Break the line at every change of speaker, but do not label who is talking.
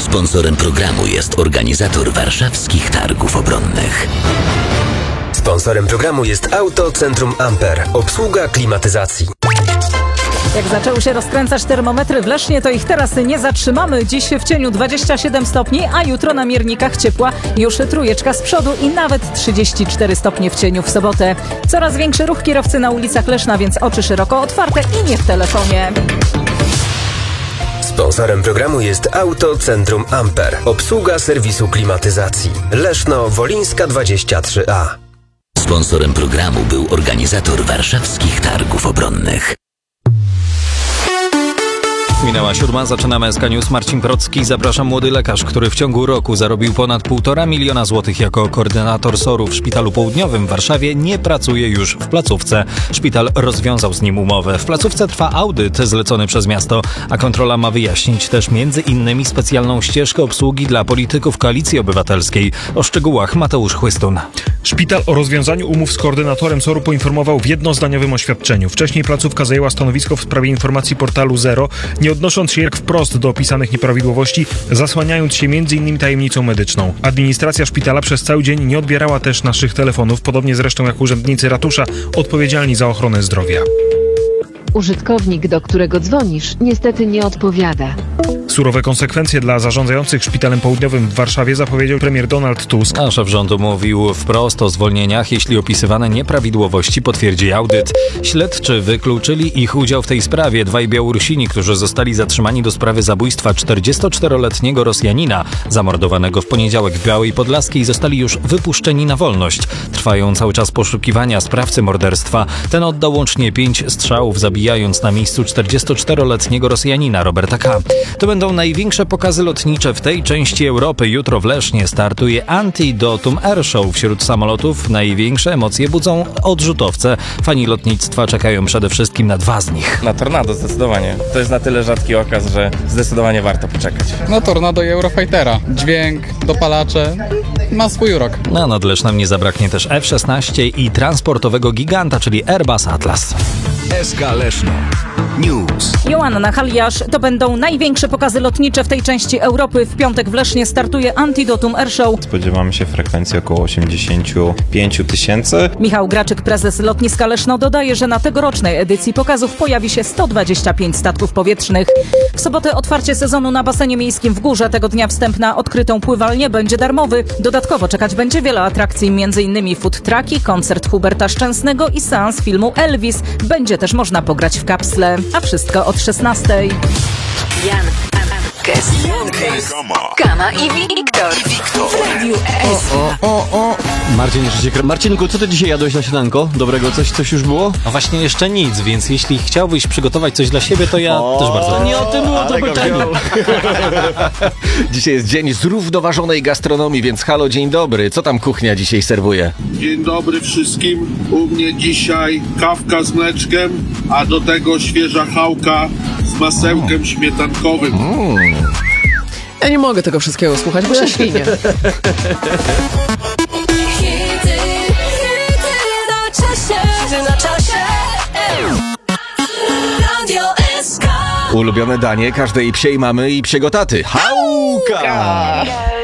Sponsorem programu jest organizator warszawskich targów obronnych.
Sponsorem programu jest Autocentrum Amper. Obsługa klimatyzacji.
Jak zaczęły się rozkręcać termometry w Lesznie, to ich teraz nie zatrzymamy. Dziś w cieniu 27 stopni, a jutro na miernikach ciepła już trójeczka z przodu i nawet 34 stopnie w cieniu w sobotę. Coraz większy ruch kierowcy na ulicach Leszna, więc oczy szeroko otwarte i nie w telefonie.
Sponsorem programu jest Autocentrum Amper. Obsługa serwisu klimatyzacji. Leszno Wolińska 23A.
Sponsorem programu był organizator warszawskich targów obronnych.
Minęła 7, zaczynamy SK News. Marcin Procki. Zapraszam. Młody lekarz, który w ciągu roku zarobił ponad 1,5 miliona złotych jako koordynator SOR-u w Szpitalu Południowym w Warszawie, nie pracuje już w placówce. Szpital rozwiązał z nim umowę. W placówce trwa audyt zlecony przez miasto, a kontrola ma wyjaśnić też m.in. specjalną ścieżkę obsługi dla polityków Koalicji Obywatelskiej. O szczegółach Mateusz Chłystun.
Szpital o rozwiązaniu umów z koordynatorem SOR-u poinformował w jednozdaniowym oświadczeniu. Wcześniej placówka zajęła stanowisko w sprawie informacji portalu Zero, nie odnosząc się wprost do opisanych nieprawidłowości, zasłaniając się m.in. tajemnicą medyczną. Administracja szpitala przez cały dzień nie odbierała też naszych telefonów, podobnie zresztą jak urzędnicy ratusza odpowiedzialni za ochronę zdrowia.
Użytkownik, do którego dzwonisz, niestety nie odpowiada.
Surowe konsekwencje dla zarządzających Szpitalem Południowym w Warszawie zapowiedział premier Donald Tusk.
A szef rządu mówił wprost o zwolnieniach, jeśli opisywane nieprawidłowości potwierdzi audyt. Śledczy wykluczyli ich udział w tej sprawie. Dwaj Białorusini, którzy zostali zatrzymani do sprawy zabójstwa 44-letniego Rosjanina, zamordowanego w poniedziałek w Białej Podlaskiej, zostali już wypuszczeni na wolność. Trwają cały czas poszukiwania sprawcy morderstwa. Ten oddał łącznie 5 strzałów, zabijając na miejscu 44-letniego Rosjanina Roberta K. To będą największe pokazy lotnicze w tej części Europy. Jutro w Lesznie startuje Antidotum Airshow. Wśród samolotów największe emocje budzą odrzutowce. Fani lotnictwa czekają przede wszystkim na 2 z nich.
Na Tornado zdecydowanie. To jest na tyle rzadki okaz, że zdecydowanie warto poczekać.
No Tornado i Eurofightera. Dźwięk, dopalacze, ma swój urok.
A nad Lesznem nie zabraknie też F-16 i transportowego giganta, czyli Airbus Atlas.
SK Leszno News.
Joanna Haliasz. To będą największe pokazy lotnicze w tej części Europy. W piątek w Lesznie startuje Antidotum Airshow.
Spodziewamy się frekwencji około 85 000.
Michał Graczyk, prezes lotniska Leszno, dodaje, że na tegorocznej edycji pokazów pojawi się 125 statków powietrznych. W sobotę otwarcie sezonu na basenie miejskim w Górze. Tego dnia wstęp na odkrytą pływalnię będzie darmowy. Dodatkowo czekać będzie wiele atrakcji, m.in. food trucki, koncert Huberta Szczęsnego i seans filmu Elvis. Będzie też można pograć w kapsle. A wszystko od 16:00.
Jan Kama i Wiktor. W Radiu SK.
Marcinku, co ty dzisiaj jadłeś na śniadanko? Dobrego, coś już było?
No właśnie jeszcze nic, więc jeśli chciałbyś przygotować coś dla siebie, to ja też bardzo...
To nie o tym było to pytanie.
Dzisiaj jest dzień zrównoważonej gastronomii, więc halo, dzień dobry. Co tam kuchnia dzisiaj serwuje?
Dzień dobry wszystkim. U mnie dzisiaj kawka z mleczkiem, a do tego świeża chałka z masełkiem śmietankowym.
Ja nie mogę tego wszystkiego słuchać, bo ja świnię.
Na czasie. Radio SK.
Ulubione danie każdej psiej mamy i psiego taty. Chałka!